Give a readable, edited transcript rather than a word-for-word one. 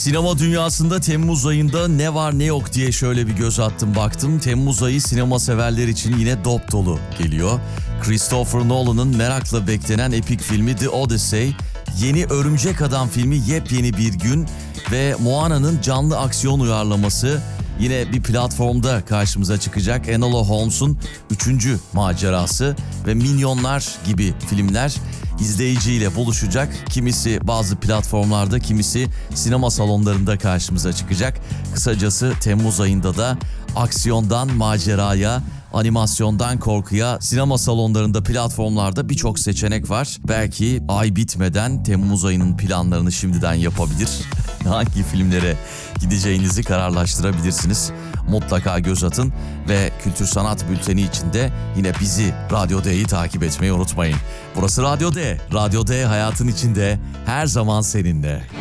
Sinema dünyasında Temmuz ayında ne var ne yok diye şöyle bir göz attım baktım. Temmuz ayı sinema severler için yine dop dolu geliyor. Christopher Nolan'ın merakla beklenen epik filmi The Odyssey, yeni Örümcek Adam filmi yepyeni bir gün ve Moana'nın canlı aksiyon uyarlaması yine bir platformda karşımıza çıkacak. Enola Holmes'un 3. macerası ve Minyonlar gibi filmler izleyiciyle buluşacak. Kimisi bazı platformlarda, kimisi sinema salonlarında karşımıza çıkacak. Kısacası Temmuz ayında da aksiyondan maceraya, animasyondan korkuya sinema salonlarında, platformlarda birçok seçenek var. Belki ay bitmeden Temmuz ayının planlarını şimdiden yapabilir. Hangi filmlere gideceğinizi kararlaştırabilirsiniz. Mutlaka göz atın ve Kültür Sanat Bülteni için de yine bizi Radyo D'yi takip etmeyi unutmayın. Burası Radyo D. Radyo D hayatın içinde her zaman seninle.